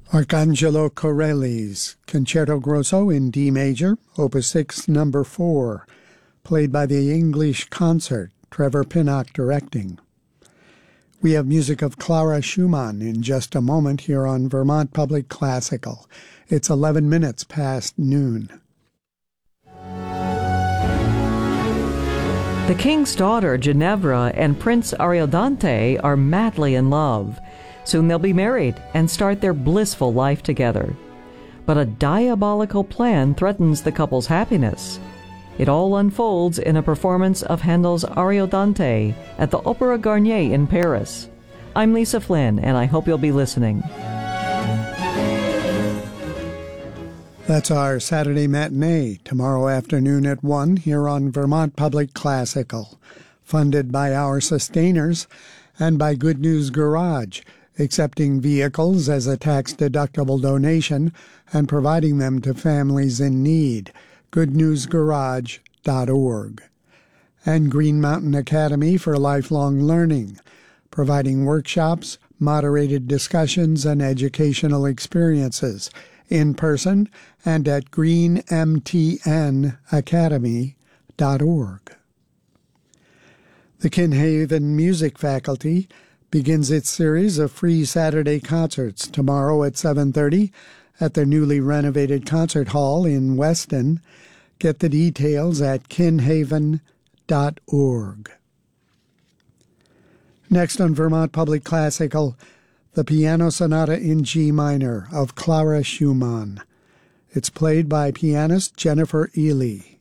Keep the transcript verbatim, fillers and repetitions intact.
Arcangelo Corelli's Concerto Grosso in D major, Opus six, number four, played by the English Concert, Trevor Pinnock directing. We have music of Clara Schumann in just a moment here on Vermont Public Classical. It's eleven minutes past noon. The king's daughter, Ginevra, and Prince Ariodante are madly in love. Soon they'll be married and start their blissful life together. But a diabolical plan threatens the couple's happiness. It all unfolds in a performance of Handel's Ariodante at the Opéra Garnier in Paris. I'm Lisa Flynn, and I hope you'll be listening. That's our Saturday matinee, tomorrow afternoon at one here on Vermont Public Classical, funded by our sustainers and by Good News Garage, accepting vehicles as a tax-deductible donation and providing them to families in need. good news garage dot org. And Green Mountain Academy for Lifelong Learning, providing workshops, moderated discussions, and educational experiences in person and at green m t n academy dot org. The Kinhaven Music Faculty begins its series of free Saturday concerts tomorrow at seven thirty at their newly renovated concert hall in Weston. Get the details at kinhaven dot org. Next on Vermont Public Classical, the Piano Sonata in G minor of Clara Schumann. It's played by pianist Jennifer Ely.